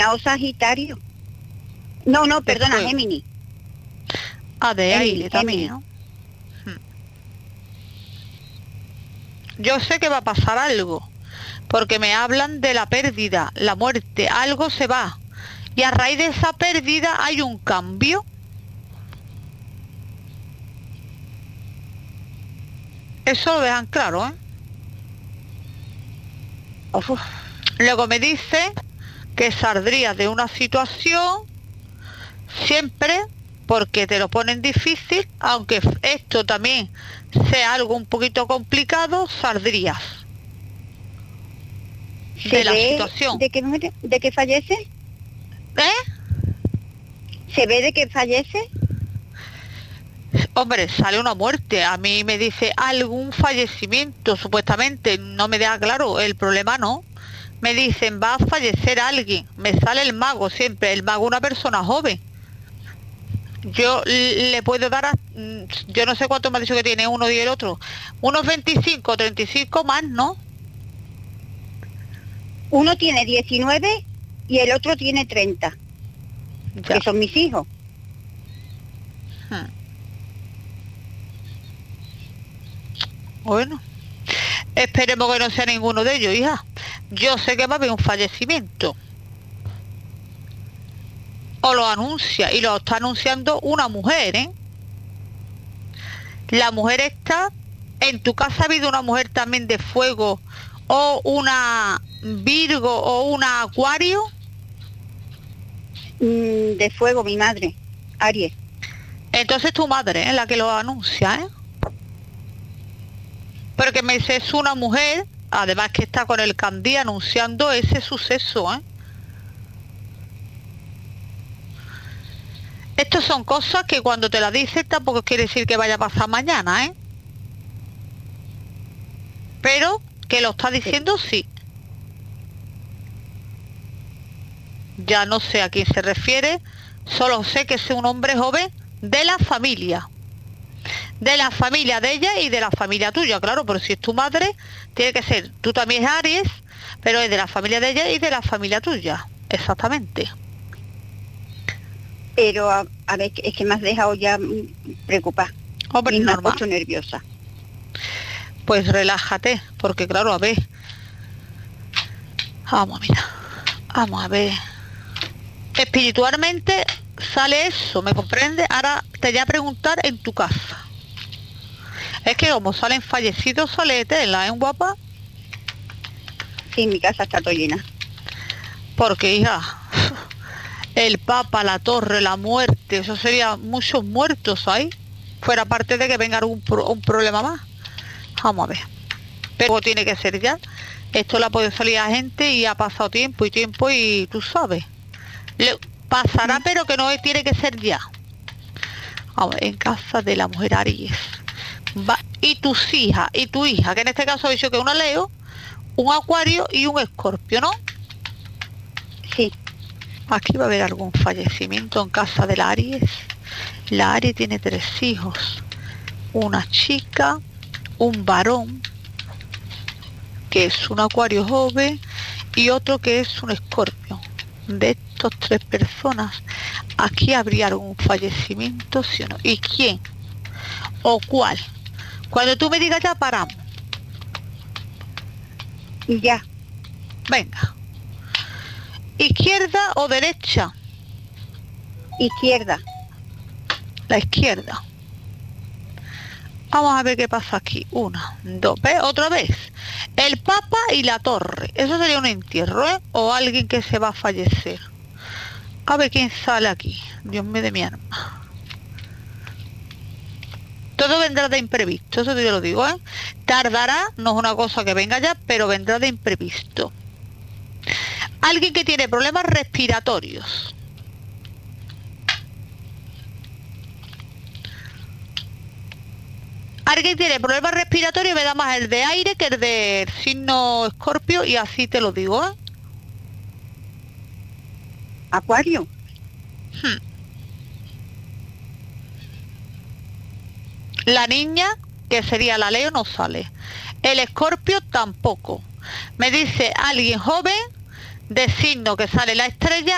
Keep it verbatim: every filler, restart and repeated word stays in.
o Sagitario. No, no, perdona, Después. Géminis. Ah, de Géminis, aire también, ¿no? Hmm. Yo sé que va a pasar algo, porque me hablan de la pérdida, la muerte, algo se va. Y a raíz de esa pérdida hay un cambio. Eso lo dejan claro, ¿eh? Uf, Luego me dice que saldrías de una situación siempre porque te lo ponen difícil, aunque f- esto también sea algo un poquito complicado, saldrías ¿se de la ve situación. de que muere, de que fallece? ¿Eh? ¿Se ve de que fallece? Hombre, sale una muerte. A mí me dice algún fallecimiento, supuestamente. No me deja claro. El problema no. Me dicen, va a fallecer alguien. Me sale el mago siempre. El mago, una persona joven. Yo l- le puedo dar a... mm, Yo no sé cuánto me ha dicho que tiene uno y el otro. Unos veinticinco, treinta y cinco más, ¿no? Uno tiene diecinueve y el otro tiene treinta, Ya. que son mis hijos. Hmm. Bueno. Esperemos que no sea ninguno de ellos, hija. Yo sé que va a haber un fallecimiento. O lo anuncia, y lo está anunciando una mujer, ¿eh? La mujer está... ¿En tu casa ha habido una mujer también de fuego? ¿O una Virgo o una Acuario? Mm, de fuego, mi madre, Aries. Entonces tu madre es la que lo anuncia, ¿eh? Porque me dice, es una mujer, además que está con el candí anunciando ese suceso, ¿eh? Estas son cosas que cuando te las dicen tampoco quiere decir que vaya a pasar mañana, ¿eh? Pero que lo está diciendo, sí. Ya no sé a quién se refiere, solo sé que es un hombre joven de la familia. De la familia de ella y de la familia tuya, claro, pero si es tu madre, tiene que ser, tú también es Aries, pero es de la familia de ella y de la familia tuya, exactamente. Pero a, a ver, es que me has dejado ya mm, preocupada. Hombre, Y me has normal. puesto nerviosa. Pues relájate, porque claro, a ver. Vamos, mira. Vamos a ver. Espiritualmente sale eso, ¿me comprende? Ahora te voy a preguntar en tu casa. Es que como salen fallecidos, sale tela, ¿eh, guapa? Sí, mi casa está todo llena. Porque, hija, el Papa, la torre, la muerte, eso sería muchos muertos ahí. Fuera parte de que venga algún pro- un problema más. Vamos a ver. Pero tiene que ser ya. Esto la puede salir a gente y ha pasado tiempo y tiempo y tú sabes. Le pasará, pero que no es- tiene que ser ya. Vamos, en casa de la mujer Aries. Va, y tus hijas, y tu hija, que en este caso he dicho que una Leo, un Acuario y un Escorpio, ¿no? Sí, Aquí va a haber algún fallecimiento en casa de la Aries. La Aries tiene tres hijos. Una chica, un varón, que es un Acuario joven, y otro que es un Escorpio. De estos tres personas, aquí habría algún fallecimiento, ¿sí o no? ¿Y quién? ¿O cuál? Cuando tú me digas ya paramos. y ya. Venga. ¿Izquierda o derecha? Izquierda. La izquierda. Vamos a ver qué pasa aquí. Una, dos, ¿ves? Otra vez. El Papa y la torre. Eso sería un entierro, ¿eh? O alguien que se va a fallecer. A ver quién sale aquí. Dios mío de mi alma. Todo vendrá de imprevisto, eso te lo digo, ¿eh? Tardará, no es una cosa que venga ya, pero vendrá de imprevisto. Alguien que tiene problemas respiratorios. Alguien tiene problemas respiratorios, me da más el de aire que el del signo Escorpio, y así te lo digo, ¿eh? Acuario. Hmm. La niña, que sería la Leo, no sale. El Escorpio tampoco. Me dice alguien joven, de signo que sale la estrella